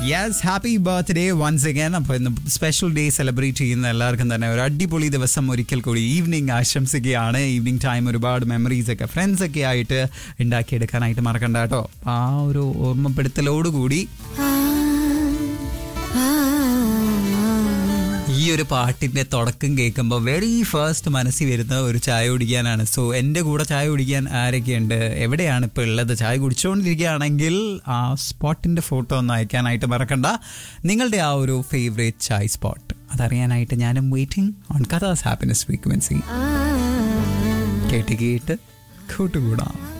Yes happy birthday once again. അപ്പോൾ ഇന്ന് special day celebrate ചെയ്യുന്ന എല്ലാവർക്കും തന്നെ ഒരു അടിപൊളി ദിവസം ഒരിക്കൽ കൂടി ഈവനിങ് ആശംസിക്കുകയാണ്. ഈവനിങ് ടൈം ഒരുപാട് മെമ്മറീസ് ഒക്കെ ഫ്രണ്ട്സ് ഒക്കെ ആയിട്ട് ഉണ്ടാക്കിയെടുക്കാനായിട്ട് മറക്കണ്ട കേട്ടോ. ആ ഒരു ഓർമ്മപ്പെടുത്തലോടുകൂടി ഈ ഒരു പാട്ടിൻ്റെ തുടക്കം കേൾക്കുമ്പോൾ വെരി ഫസ്റ്റ് മനസ്സിൽ വരുന്ന ഒരു ചായ കുടിക്കാനാണ്. സോ എൻ്റെ കൂടെ ചായ കുടിക്കാൻ ആരൊക്കെയുണ്ട്, എവിടെയാണ് ഇപ്പോൾ ഉള്ളത്, ചായ കുടിച്ചുകൊണ്ടിരിക്കുകയാണെങ്കിൽ ആ സ്പോട്ടിൻ്റെ ഫോട്ടോ ഒന്ന് അയക്കാനായിട്ട് മറക്കണ്ട. നിങ്ങളുടെ ആ ഒരു ഫേവറേറ്റ് ചായ സ്പോട്ട് അതറിയാനായിട്ട് ഞാനും വെയിറ്റിംഗ് ഓൺ കഥാസ് ഹാപ്പിനെസ് ഫ്രീക്വൻസി. കേട്ട് കൂട്ടുകൂടാം.